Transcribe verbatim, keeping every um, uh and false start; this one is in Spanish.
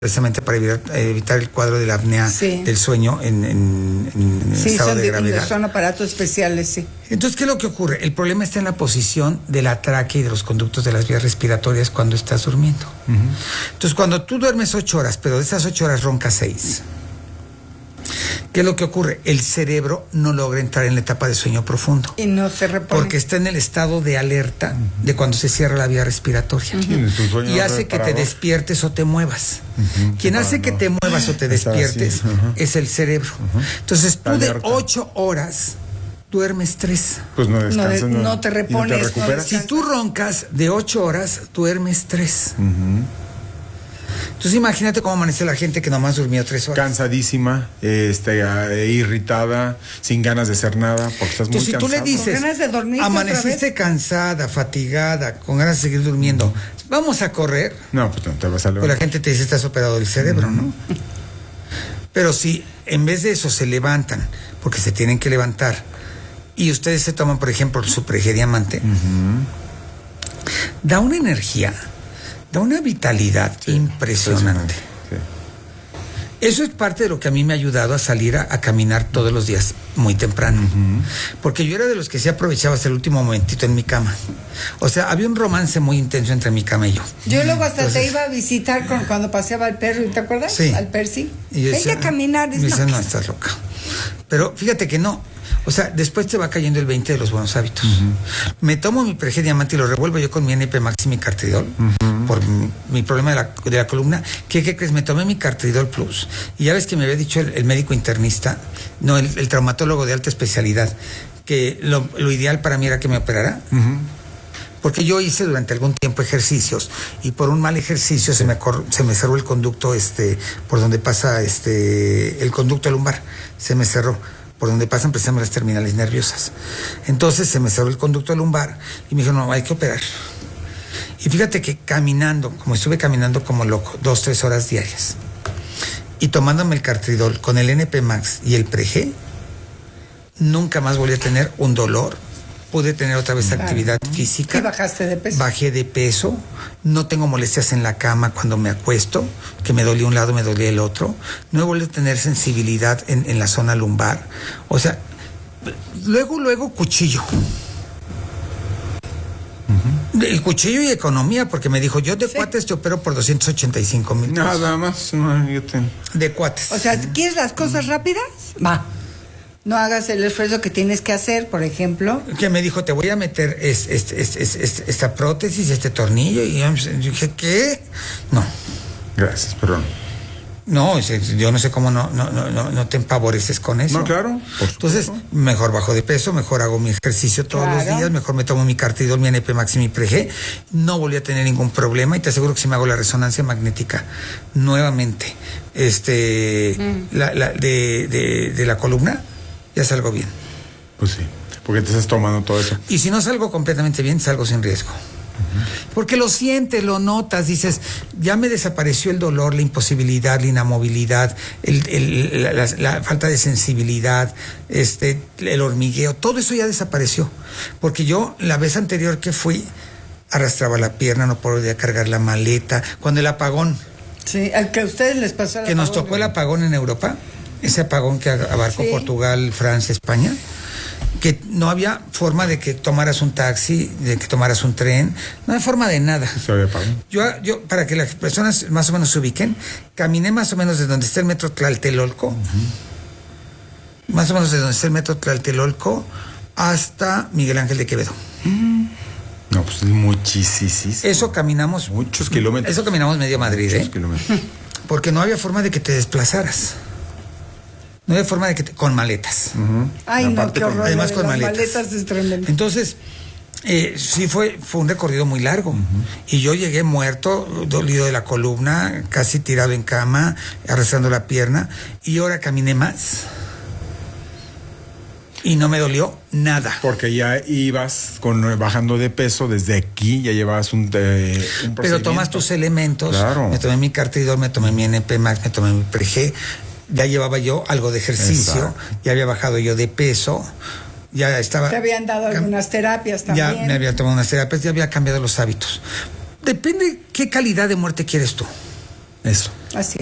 precisamente para evitar, evitar el cuadro de la apnea sí. del sueño en, en, en sí, estado de, de gravedad. Son aparatos especiales, sí. Entonces, ¿qué es lo que ocurre? El problema está en la posición de la tráquea y de los conductos de las vías respiratorias cuando estás durmiendo. Uh-huh. Entonces, cuando tú duermes ocho horas, pero de esas ocho horas roncas seis, ¿qué es lo que ocurre? El cerebro no logra entrar en la etapa de sueño profundo. Y no se repone. Porque está en el estado de alerta uh-huh. de cuando se cierra la vía respiratoria. Uh-huh. Y hace que te despiertes o te muevas. Uh-huh. Quien hace no. que te muevas o te despiertes uh-huh. es el cerebro. Uh-huh. Entonces tú de ocho horas duermes tres. Pues no descansas. No, de, no te repones. No te recuperas. Si tú roncas de ocho horas, duermes tres. Uh-huh. Entonces imagínate cómo amanece la gente que nomás durmió tres horas. Cansadísima, este, irritada, sin ganas de hacer nada, porque estás Entonces, muy cansado. Si tú le dices, ¿con ganas de dormir amaneciste cansada, fatigada, con ganas de seguir durmiendo, uh-huh. vamos a correr. No, pues no te vas a levantar. Pues la gente te dice, estás operado del cerebro, uh-huh. ¿no? Pero si en vez de eso se levantan, porque se tienen que levantar, y ustedes se toman, por ejemplo, su Prege Diamante, uh-huh. da una energía, da una vitalidad sí, impresionante. Sí. Eso es parte de lo que a mí me ha ayudado a salir a, a caminar todos los días muy temprano. Uh-huh. Porque yo era de los que se aprovechaba hasta el último momentito en mi cama. O sea, había un romance muy intenso entre mi cama y yo. Yo luego hasta Entonces, te iba a visitar con, cuando paseaba al perro, ¿te acuerdas? Sí. Al Percy. Vente a caminar. Me dice, no, estás loca. Pero fíjate que no. O sea, después te va cayendo el veinte de los buenos hábitos. Uh-huh. Me tomo mi Prege Diamante y lo revuelvo yo con mi N P Max y mi Cartridol. Uh-huh. Por mi, mi problema de la, de la columna. ¿Qué, ¿Qué crees? Me tomé mi Cartridol Plus. Y ya ves que me había dicho el, el médico internista, no, el, el traumatólogo de alta especialidad, que lo, lo ideal para mí era que me operara. Uh-huh. Porque yo hice durante algún tiempo ejercicios y por un mal ejercicio sí. se me cor, se me cerró el conducto este por donde pasa este el conducto lumbar. Se me cerró. Por donde pasan precisamente las terminales nerviosas. Entonces se me cerró el conducto lumbar y me dijo, no, hay que operar. Y fíjate que caminando, como estuve caminando como loco, dos, tres horas diarias, y tomándome el Cartridol con el N P Max y el Prege, nunca más volví a tener un dolor. Pude tener otra vez claro. actividad física. ¿Y bajaste de peso? Bajé de peso. No tengo molestias en la cama cuando me acuesto, que me dolía un lado, me dolía el otro. No he vuelto a tener sensibilidad en, en la zona lumbar. O sea, luego, luego cuchillo. Uh-huh. El cuchillo y economía, porque me dijo, yo de sí. cuates te opero por doscientos ochenta y cinco mil pesos. Nada más, no, yo te... De cuates. O sea, ¿quieres las cosas uh-huh. rápidas? Va. No hagas el esfuerzo que tienes que hacer, por ejemplo. Que me dijo, te voy a meter es, es, es, es, es, esta prótesis, este tornillo. Y yo dije, ¿qué? No. Gracias, perdón. No, yo no sé cómo no, no, no, no te empavoreces con eso. No, claro. Entonces, mejor bajo de peso, mejor hago mi ejercicio todos claro. los días, mejor me tomo mi Cartridol, mi N P Max y mi Prege. No volví a tener ningún problema y te aseguro que si me hago la resonancia magnética nuevamente este, mm. la, la, de, de, de la columna, ya salgo bien. Pues sí, porque te estás tomando todo eso. Y si no salgo completamente bien, salgo sin riesgo. Uh-huh. Porque lo sientes, lo notas, dices, ya me desapareció el dolor, la imposibilidad, la inamovilidad, el, el, la, la, la falta de sensibilidad, este, el hormigueo, todo eso ya desapareció. Porque yo, la vez anterior que fui, arrastraba la pierna, no podía cargar la maleta. Cuando el apagón. Sí, al que a ustedes les pasó el Que apagón, nos tocó el apagón en Europa. Ese apagón que abarcó sí. Portugal, Francia, España, que no había forma de que tomaras un taxi, de que tomaras un tren, no había forma de nada. Yo, yo, para que las personas más o menos se ubiquen, caminé más o menos de donde está el metro Tlaltelolco, uh-huh. más o menos de donde está el metro Tlaltelolco hasta Miguel Ángel de Quevedo. Uh-huh. No, pues muchísimo. Eso caminamos. Muchos kilómetros. Eso caminamos medio Madrid, Muchos ¿eh? kilómetros. Porque no había forma de que te desplazaras. No hay forma de que te, con maletas. Uh-huh. Ay, no, qué horror. Además con maletas. maletas es tremendo. Entonces, eh, sí fue, fue un recorrido muy largo. Uh-huh. Y yo llegué muerto, dolido de la columna, casi tirado en cama, arrastrando la pierna. Y ahora caminé más. Y no me dolió nada. Porque ya ibas con, bajando de peso desde aquí, ya llevabas un, eh, un Pero tomas tus elementos. Claro. Me tomé mi Cartridol, me tomé mi N P Max, me tomé mi Prege. Ya llevaba yo algo de ejercicio, exacto. Ya había bajado yo de peso, ya estaba... Te habían dado algunas terapias también. Ya me había tomado unas terapias, ya había cambiado los hábitos. Depende qué calidad de muerte quieres tú. Eso. Así